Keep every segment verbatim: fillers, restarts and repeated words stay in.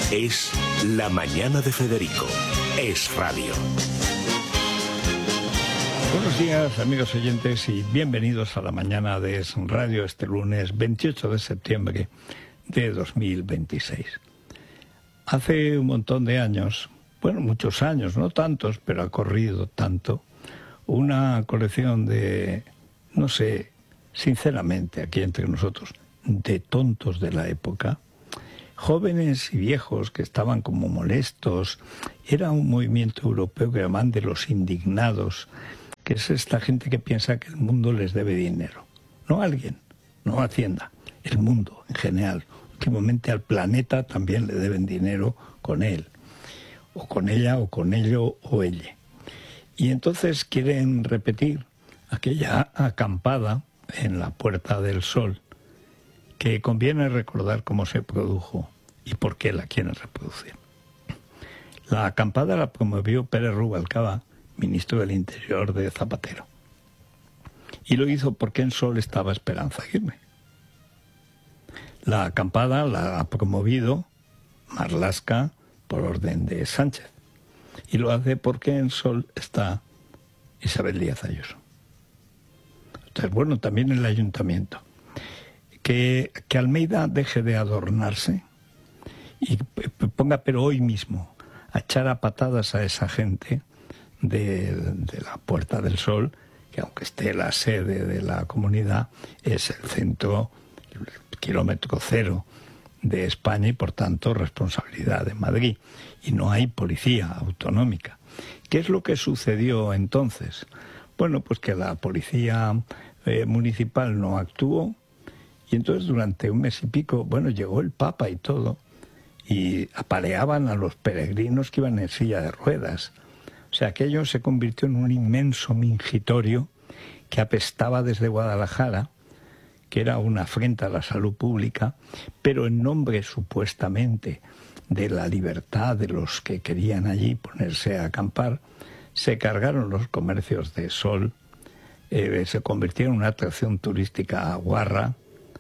Es La Mañana de Federico. Es radio. Buenos días, amigos oyentes, y bienvenidos a La Mañana de Es Radio este lunes veintiocho de septiembre de dos mil veintiséis. Hace un montón de años, bueno, muchos años, no tantos, pero ha corrido tanto, una colección de, no sé, sinceramente, aquí entre nosotros, de tontos de la época, jóvenes y viejos que estaban como molestos. Era un movimiento europeo que llaman de los indignados, que es esta gente que piensa que el mundo les debe dinero. No a alguien, no a Hacienda, el mundo en general. Últimamente al planeta también le deben dinero con él, o con ella, o con ello, o ella. Y entonces quieren repetir aquella acampada en la Puerta del Sol, que conviene recordar cómo se produjo y por qué la quieren reproducir. La acampada la promovió Pérez Rubalcaba, ministro del Interior de Zapatero. Y lo hizo porque en Sol estaba Esperanza Aguirre. La acampada la ha promovido Marlaska por orden de Sánchez. Y lo hace porque en Sol está Isabel Díaz Ayuso. Entonces, bueno, también el ayuntamiento. Que, que Almeida deje de adornarse y ponga, pero hoy mismo, a echar a patadas a esa gente de, de la Puerta del Sol, que aunque esté la sede de la comunidad, es el centro, el kilómetro cero de España y por tanto responsabilidad de Madrid. Y no hay policía autonómica. ¿Qué es lo que sucedió entonces? Bueno, pues que la policía eh, municipal no actuó. Y entonces durante un mes y pico, bueno, llegó el Papa y todo, y apaleaban a los peregrinos que iban en silla de ruedas. O sea, aquello se convirtió en un inmenso mingitorio que apestaba desde Guadalajara, que era una afrenta a la salud pública, pero en nombre supuestamente de la libertad de los que querían allí ponerse a acampar, se cargaron los comercios de Sol, eh, se convirtieron en una atracción turística guarra.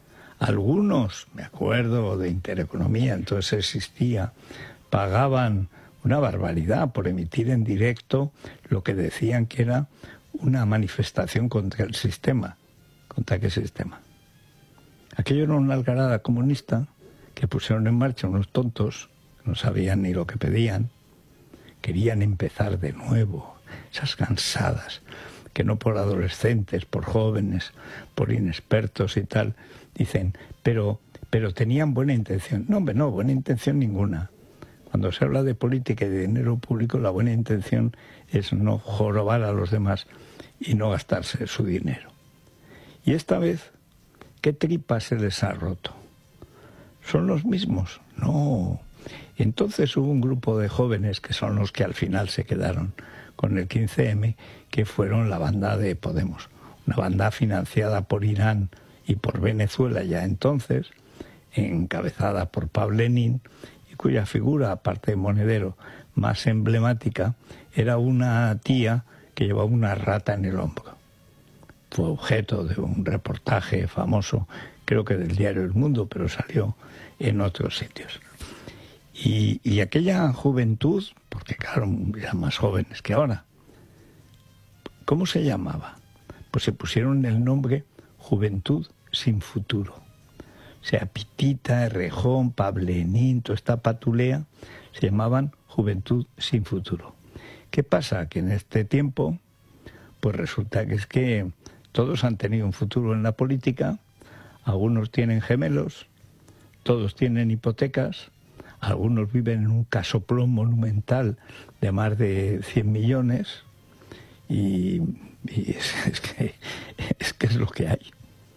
Algunos, me acuerdo, de Intereconomía, entonces existía, pagaban una barbaridad por emitir en directo lo que decían que era una manifestación contra el sistema. ¿Contra qué sistema? Aquello era una algarada comunista que pusieron en marcha unos tontos que no sabían ni lo que pedían, querían empezar de nuevo, esas cansadas, que no por adolescentes, por jóvenes, por inexpertos y tal, dicen, pero, pero tenían buena intención. No, hombre, no, buena intención ninguna. Cuando se habla de política y de dinero público, la buena intención es no jorobar a los demás y no gastarse su dinero. Y esta vez, ¿qué tripa se les ha roto? ¿Son los mismos? No. Entonces hubo un grupo de jóvenes que son los que al final se quedaron con el quince eme, que fueron la banda de Podemos, una banda financiada por Irán y por Venezuela ya entonces, encabezada por Pablo Lenin, y cuya figura, aparte de monedero, más emblemática, era una tía que llevaba una rata en el hombro. Fue objeto de un reportaje famoso, creo que del diario El Mundo, pero salió en otros sitios. Y, y aquella juventud, porque claro, eran más jóvenes que ahora, ¿cómo se llamaba? Pues se pusieron el nombre Juventud Sin Futuro. O sea, Pitita, Errejón, Pablenín, toda esta patulea, se llamaban Juventud Sin Futuro. ¿Qué pasa? Que en este tiempo, pues resulta que es que todos han tenido un futuro en la política, algunos tienen gemelos, todos tienen hipotecas, algunos viven en un casoplón monumental de más de cien millones y, y es, es, que, es que es lo que hay.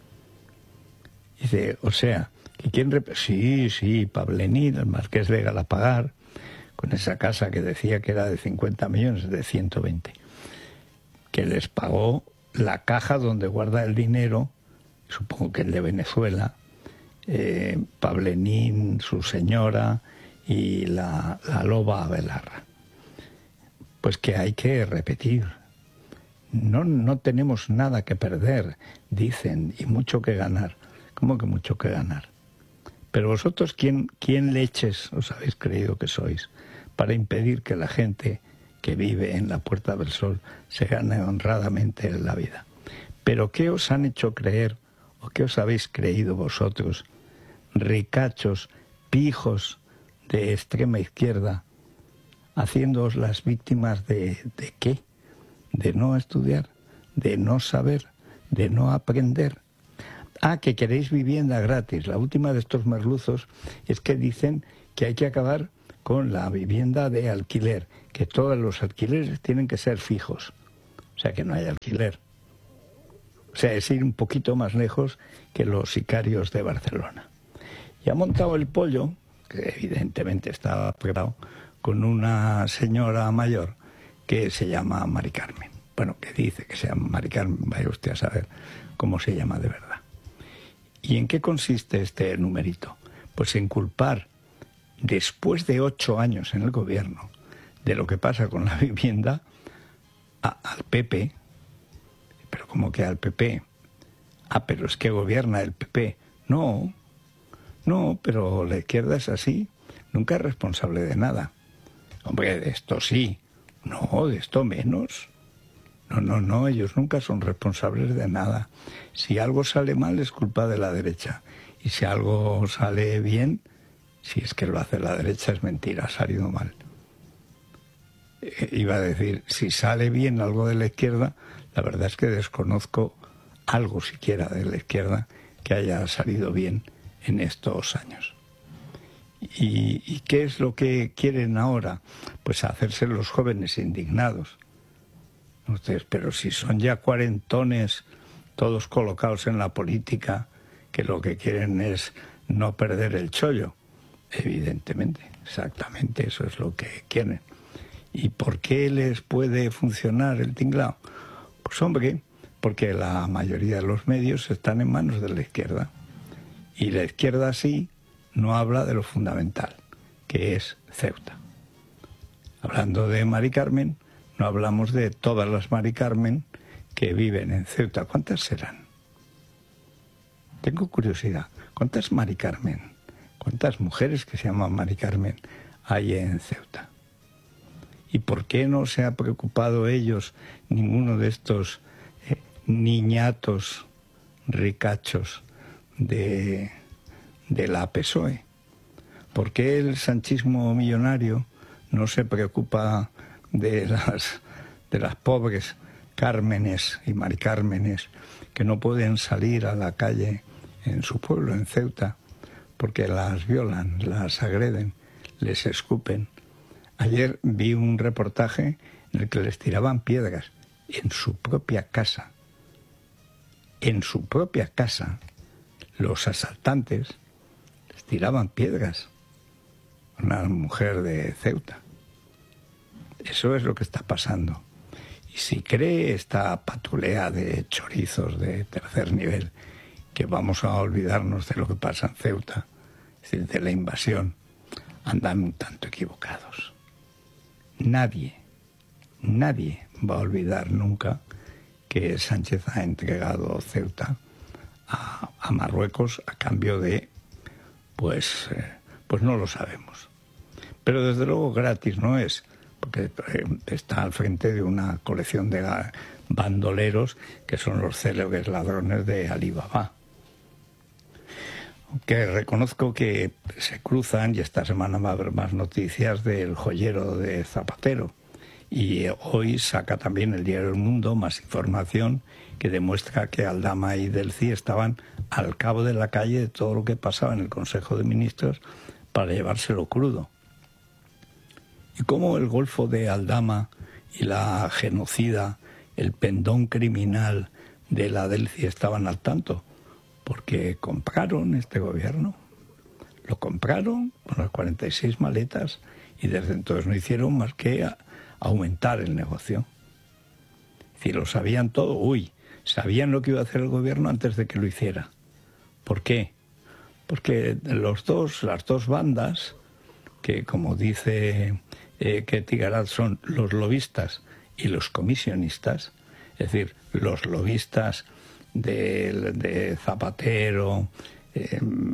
Dice, o sea, que quién rep- sí, sí, Pablenín, el marqués de Galapagar, con esa casa que decía que era de cincuenta millones, de ciento veinte, que les pagó la caja donde guarda el dinero, supongo que el de Venezuela, eh, Pablenín, su señora y la, la loba Abelarra. Pues que hay que repetir. No, no tenemos nada que perder, dicen, y mucho que ganar. ¿Cómo que mucho que ganar? Pero vosotros, ¿quién, quién leches os habéis creído que sois para impedir que la gente que vive en la Puerta del Sol se gane honradamente la vida? ¿Pero qué os han hecho creer o qué os habéis creído vosotros, ricachos, pijos de extrema izquierda, haciéndoos las víctimas de, ¿de qué? De no estudiar, de no saber, de no aprender. Ah, que queréis vivienda gratis. La última de estos merluzos es que dicen que hay que acabar con la vivienda de alquiler, que todos los alquileres tienen que ser fijos, o sea, que no hay alquiler. O sea, es ir un poquito más lejos que los sicarios de Barcelona. Y ha montado el pollo, que evidentemente estaba preparado, con una señora mayor que se llama Mari Carmen. Bueno, que dice que se llama Mari Carmen, vaya usted a saber cómo se llama de verdad. ¿Y en qué consiste este numerito? Pues en culpar, después de ocho años en el gobierno, de lo que pasa con la vivienda, a, al P P. Pero ¿cómo que al P P? Ah, pero es que gobierna el P P. No, no, pero la izquierda es así, nunca es responsable de nada. Hombre, de esto sí, no, de esto menos. No, no, no, ellos nunca son responsables de nada. Si algo sale mal es culpa de la derecha. Y si algo sale bien, si es que lo hace la derecha, es mentira, ha salido mal. Eh, iba a decir, si sale bien algo de la izquierda, la verdad es que desconozco algo siquiera de la izquierda que haya salido bien en estos años. ¿Y, y qué es lo que quieren ahora? Pues hacerse los jóvenes indignados. Ustedes, pero si son ya cuarentones, todos colocados en la política, que lo que quieren es no perder el chollo. Evidentemente, exactamente eso es lo que quieren. ¿Y por qué les puede funcionar el tinglao? Pues hombre, porque la mayoría de los medios están en manos de la izquierda. Y la izquierda sí no habla de lo fundamental, que es Ceuta. Hablando de Mari Carmen, no hablamos de todas las Mari Carmen que viven en Ceuta. ¿Cuántas serán? Tengo curiosidad. ¿Cuántas Mari Carmen, cuántas mujeres que se llaman Mari Carmen hay en Ceuta? ¿Y por qué no se ha preocupado ellos, ninguno de estos eh, niñatos ricachos de, de la P S O E? ¿Por qué el sanchismo millonario no se preocupa de las, de las pobres Cármenes y Mari Cármenes que no pueden salir a la calle en su pueblo, en Ceuta, porque las violan, las agreden, les escupen? Ayer vi un reportaje en el que les tiraban piedras en su propia casa. En su propia casa, los asaltantes les tiraban piedras a una mujer de Ceuta. Eso es lo que está pasando. Y si cree esta patulea de chorizos de tercer nivel que vamos a olvidarnos de lo que pasa en Ceuta, es decir, de la invasión, andan un tanto equivocados. Nadie, nadie va a olvidar nunca que Sánchez ha entregado Ceuta a, a Marruecos a cambio de, pues, eh, pues no lo sabemos. Pero desde luego gratis no es, porque eh, está al frente de una colección de bandoleros que son los célebres ladrones de Alibaba. Que reconozco que se cruzan, y esta semana va a haber más noticias del joyero de Zapatero. Y hoy saca también el diario El Mundo más información que demuestra que Aldama y Delcy estaban al cabo de la calle de todo lo que pasaba en el Consejo de Ministros para llevárselo crudo. Y cómo el golfo de Aldama y la genocida, el pendón criminal de la Delcy estaban al tanto. Porque compraron este gobierno, lo compraron con las cuarenta y seis maletas y desde entonces no hicieron más que a, aumentar el negocio. Es decir, lo sabían todo, uy, sabían lo que iba a hacer el gobierno antes de que lo hiciera. ¿Por qué? Porque los dos, las dos bandas, que como dice eh, Ketty Garat son los lobistas y los comisionistas, es decir, los lobistas de, de Zapatero, eh,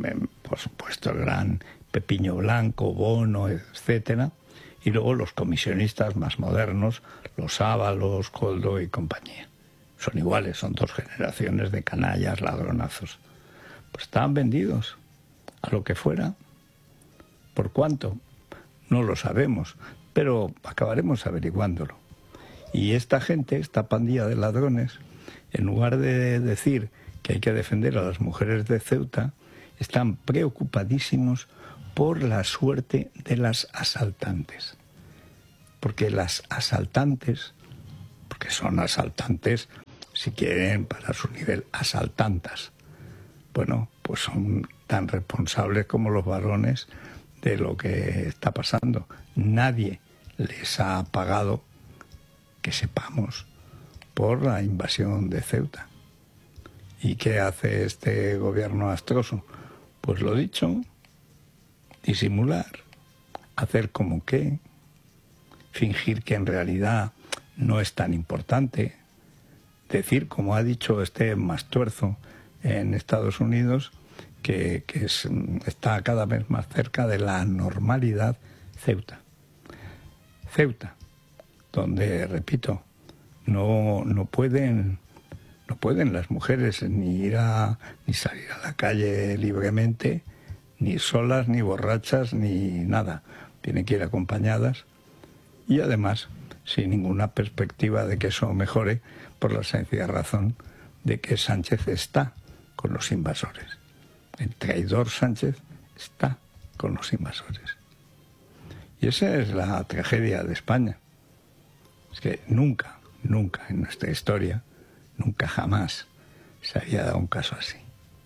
por supuesto el gran Pepiño Blanco, Bono, etcétera, y luego los comisionistas más modernos, los Ábalos, Koldo y compañía. Son iguales, son dos generaciones de canallas, ladronazos. Pues estaban vendidos a lo que fuera. ¿Por cuánto? No lo sabemos, pero acabaremos averiguándolo. Y esta gente, esta pandilla de ladrones, en lugar de decir que hay que defender a las mujeres de Ceuta, están preocupadísimos por la suerte de las asaltantes. Porque las asaltantes, porque son asaltantes, si quieren, para su nivel, asaltantas, bueno, pues son tan responsables como los varones de lo que está pasando. Nadie les ha pagado, que sepamos, por la invasión de Ceuta. ¿Y qué hace este gobierno astroso? Pues lo dicho, disimular, hacer como que, fingir que en realidad no es tan importante, decir, como ha dicho este Mastuerzo en Estados Unidos, que, que es, está cada vez más cerca de la normalidad Ceuta. Ceuta, donde, repito, no, no pueden no pueden las mujeres ni ir a ni salir a la calle libremente, ni solas, ni borrachas, ni nada. Tienen que ir acompañadas y además sin ninguna perspectiva de que eso mejore, por la sencilla razón de que Sánchez está con los invasores. El traidor Sánchez está con los invasores. Y esa es la tragedia de España. Es que nunca, nunca en nuestra historia, nunca jamás se había dado un caso así.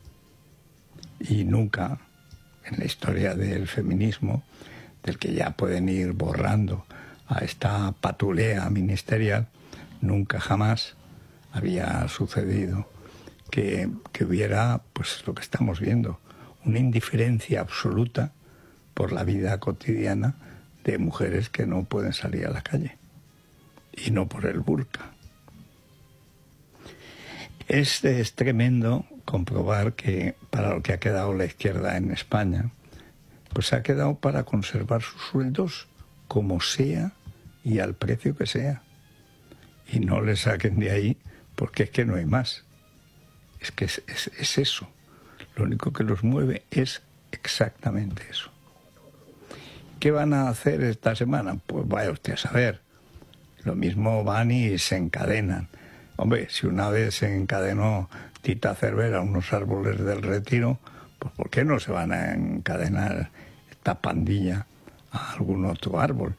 Y nunca en la historia del feminismo, del que ya pueden ir borrando a esta patulea ministerial, nunca jamás había sucedido que, que hubiera, pues lo que estamos viendo, una indiferencia absoluta por la vida cotidiana de mujeres que no pueden salir a la calle, y no por el burka. Es, es tremendo comprobar que para lo que ha quedado la izquierda en España, pues ha quedado para conservar sus sueldos como sea y al precio que sea. Y no le saquen de ahí porque es que no hay más. Es que es, es, es eso. Lo único que los mueve es exactamente eso. ¿Qué van a hacer esta semana? Pues vaya usted a saber. Lo mismo van y se encadenan. Hombre, si una vez se encadenó Tita Cervera a unos árboles del Retiro, pues ¿por qué no se van a encadenar esta pandilla a algún otro árbol?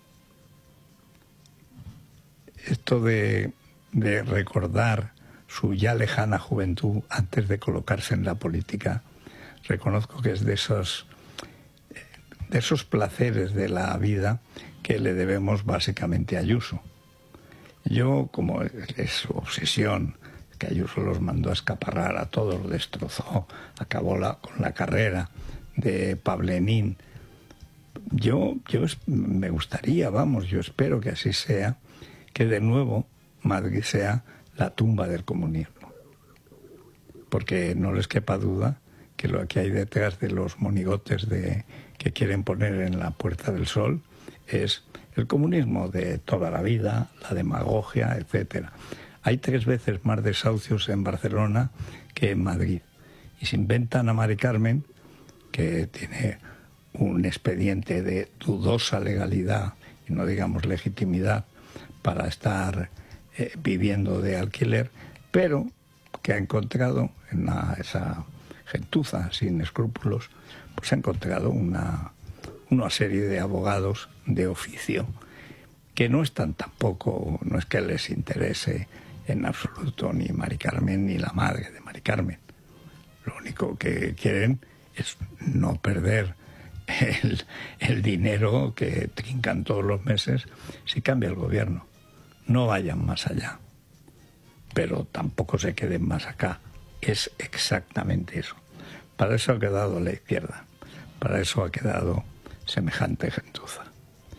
Esto de, de recordar su ya lejana juventud antes de colocarse en la política, reconozco que es de esos, de esos placeres de la vida que le debemos básicamente a Ayuso. Yo, como es su obsesión, que Ayuso los mandó a escaparrar a todos, los destrozó, acabó la, con la carrera de Pablenín. Yo, yo me gustaría, vamos, yo espero que así sea, que de nuevo Madrid sea la tumba del comunismo. Porque no les quepa duda que lo que hay detrás de los monigotes de, que quieren poner en la Puerta del Sol es el comunismo de toda la vida, la demagogia, etcétera. Hay tres veces más desahucios en Barcelona que en Madrid. Y se inventan a Mari Carmen, que tiene un expediente de dudosa legalidad, y no digamos legitimidad, para estar eh, viviendo de alquiler, pero que ha encontrado en la, esa gentuza sin escrúpulos, pues ha encontrado una, una serie de abogados de oficio que no están tampoco, no es que les interese en absoluto ni Mari Carmen ni la madre de Mari Carmen. Lo único que quieren es no perder el, el dinero que trincan todos los meses si cambia el gobierno. No vayan más allá, pero tampoco se queden más acá. Es exactamente eso. Para eso ha quedado la izquierda, para eso ha quedado semejante gentuza.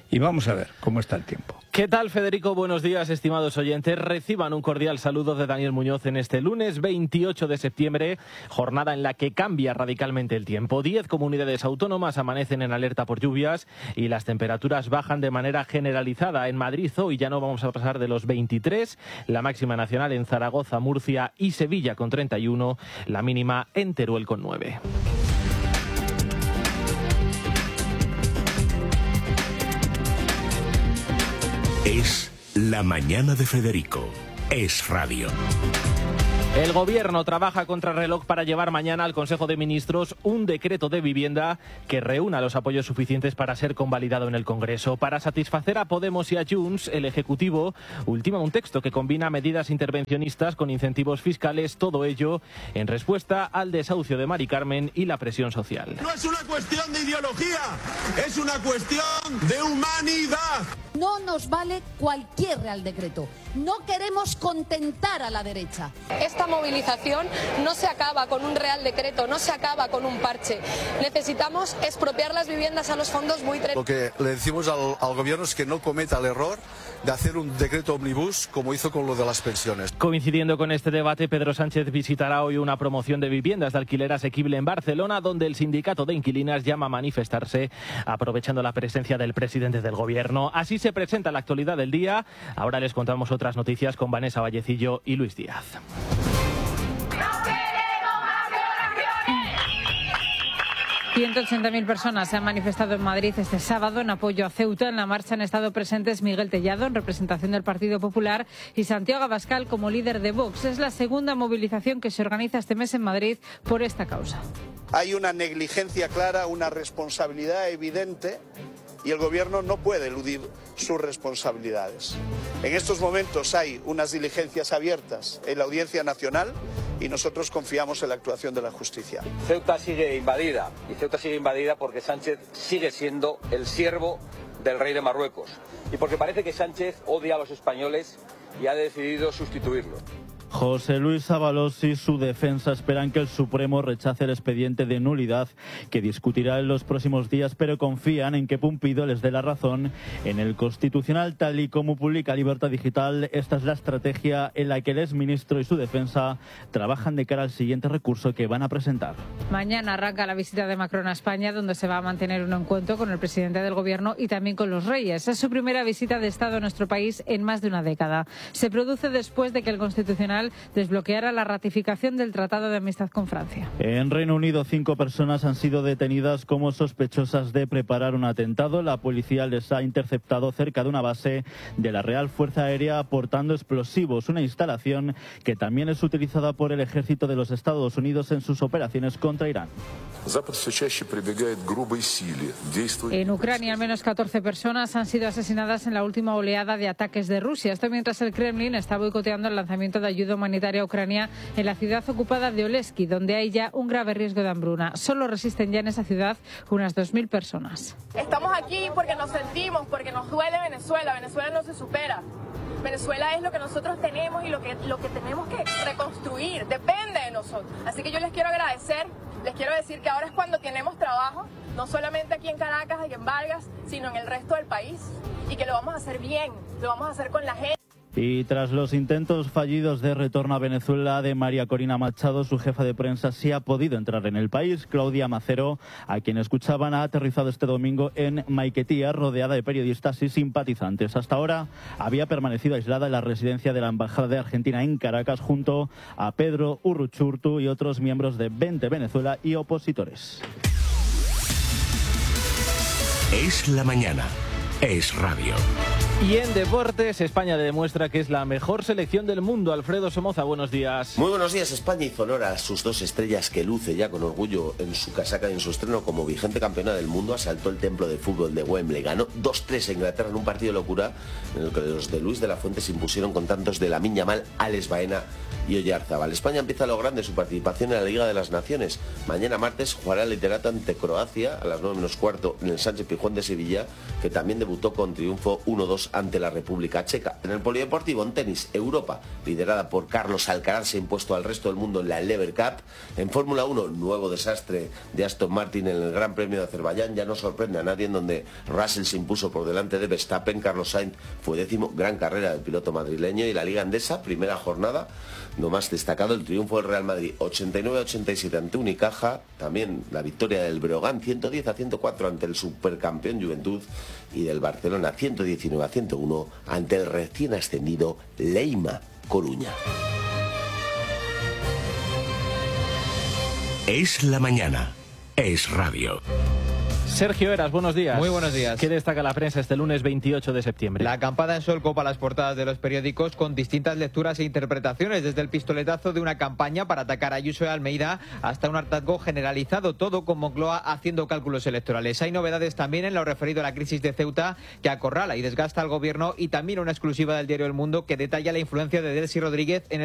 Y vamos a ver cómo está el tiempo. ¿Qué tal, Federico? Buenos días, estimados oyentes. Reciban un cordial saludo de Daniel Muñoz en este lunes veintiocho de septiembre, jornada en la que cambia radicalmente el tiempo. Diez comunidades autónomas amanecen en alerta por lluvias y las temperaturas bajan de manera generalizada. En Madrid hoy ya no vamos a pasar de los veintitrés, la máxima nacional en Zaragoza, Murcia y Sevilla con treinta y uno, la mínima en Teruel con nueve. Es La Mañana de Federico. Es Radio. El Gobierno trabaja contra reloj para llevar mañana al Consejo de Ministros un decreto de vivienda que reúna los apoyos suficientes para ser convalidado en el Congreso. Para satisfacer a Podemos y a Junts, el Ejecutivo ultima un texto que combina medidas intervencionistas con incentivos fiscales, todo ello en respuesta al desahucio de Mari Carmen y la presión social. No es una cuestión de ideología, es una cuestión de humanidad. No nos vale cualquier Real Decreto. No queremos contentar a la derecha. Esta movilización no se acaba con un Real Decreto, no se acaba con un parche. Necesitamos expropiar las viviendas a los fondos buitre. Lo que le decimos al, al gobierno es que no cometa el error de hacer un decreto omnibus como hizo con lo de las pensiones. Coincidiendo con este debate, Pedro Sánchez visitará hoy una promoción de viviendas de alquiler asequible en Barcelona, donde el sindicato de inquilinas llama a manifestarse, aprovechando la presencia del presidente del Gobierno. Así se presenta la actualidad del día. Ahora les contamos otras noticias con Vanessa Vallecillo y Luis Díaz. ciento ochenta mil personas se han manifestado en Madrid este sábado en apoyo a Ceuta. En la marcha han estado presentes Miguel Tellado, en representación del Partido Popular, y Santiago Abascal como líder de Vox. Es la segunda movilización que se organiza este mes en Madrid por esta causa. Hay una negligencia clara, una responsabilidad evidente, y el Gobierno no puede eludir sus responsabilidades. En estos momentos hay unas diligencias abiertas en la Audiencia Nacional y nosotros confiamos en la actuación de la justicia. Ceuta sigue invadida, y Ceuta sigue invadida porque Sánchez sigue siendo el siervo del rey de Marruecos y porque parece que Sánchez odia a los españoles y ha decidido sustituirlo. José Luis Ábalos y su defensa esperan que el Supremo rechace el expediente de nulidad que discutirá en los próximos días, pero confían en que Pumpido les dé la razón en el Constitucional. Tal y como publica Libertad Digital, esta es la estrategia en la que el exministro y su defensa trabajan de cara al siguiente recurso que van a presentar. Mañana arranca la visita de Macron a España, donde se va a mantener un encuentro con el presidente del Gobierno y también con los reyes. Es su primera visita de Estado a nuestro país en más de una década. Se produce después de que el Constitucional desbloqueara la ratificación del Tratado de Amistad con Francia. En Reino Unido, cinco personas han sido detenidas como sospechosas de preparar un atentado. La policía les ha interceptado cerca de una base de la Real Fuerza Aérea portando explosivos, una instalación que también es utilizada por el ejército de los Estados Unidos en sus operaciones contra Irán. En Ucrania, al menos catorce personas han sido asesinadas en la última oleada de ataques de Rusia. Esto mientras el Kremlin está boicoteando el lanzamiento de ayuda humanitaria a Ucrania en la ciudad ocupada de Oleski, donde hay ya un grave riesgo de hambruna. Solo resisten ya en esa ciudad unas dos mil personas. Estamos aquí porque nos sentimos, porque nos duele Venezuela. Venezuela no se supera. Venezuela es lo que nosotros tenemos y lo que, lo que tenemos que reconstruir. Depende de nosotros. Así que yo les quiero agradecer. Les quiero decir que ahora es cuando tenemos trabajo, no solamente aquí en Caracas y en Vargas, sino en el resto del país. Y que lo vamos a hacer bien, lo vamos a hacer con la gente. Y tras los intentos fallidos de retorno a Venezuela de María Corina Machado, su jefa de prensa sí ha podido entrar en el país. Claudia Macero, a quien escuchaban, ha aterrizado este domingo en Maiquetía, rodeada de periodistas y simpatizantes. Hasta ahora había permanecido aislada en la residencia de la Embajada de Argentina en Caracas, junto a Pedro Urruchurtu y otros miembros de Vente Venezuela y opositores. Es la mañana. Es Radio. Y en deportes, España demuestra que es la mejor selección del mundo. Alfredo Somoza, buenos días. Muy buenos días. España hizo honor a sus dos estrellas que luce ya con orgullo en su casaca y en su estreno como vigente campeona del mundo. Asaltó el templo de fútbol de Wembley, ganó dos tres a Inglaterra en un partido de locura en el que los de Luis de la Fuente se impusieron con tantos de Lamine Yamal, Alex Baena y Oyarzabal. España empieza a lo grande su participación en la Liga de las Naciones. Mañana martes jugará el liderato ante Croacia a las nueve menos cuarto en el Sánchez Pizjuán de Sevilla, que también debutó debutó con triunfo uno dos ante la República Checa. En el polideportivo, en tenis, Europa, liderada por Carlos Alcaraz, se ha impuesto al resto del mundo en la Lever Cup. En Fórmula uno, nuevo desastre de Aston Martin en el Gran Premio de Azerbaiyán. Ya no sorprende a nadie, en donde Russell se impuso por delante de Verstappen. Carlos Sainz fue décimo. Gran carrera del piloto madrileño. Y la Liga Endesa, primera jornada, lo más destacado, el triunfo del Real Madrid ochenta y nueve a ochenta y siete ante Unicaja. También la victoria del Breogán ciento diez a ciento cuatro ante el supercampeón Juventud, y del Barcelona ciento diecinueve a ciento uno ante el recién ascendido Leima Coruña. Es la mañana. Es radio. Sergio Eras, buenos días. Muy buenos días. ¿Qué destaca la prensa este lunes veintiocho de septiembre? La acampada en Sol copa las portadas de los periódicos con distintas lecturas e interpretaciones, desde el pistoletazo de una campaña para atacar a Ayuso y Almeida hasta un hartazgo generalizado, todo con Moncloa haciendo cálculos electorales. Hay novedades también en lo referido a la crisis de Ceuta, que acorrala y desgasta al gobierno, y también una exclusiva del diario El Mundo que detalla la influencia de Delcy Rodríguez en el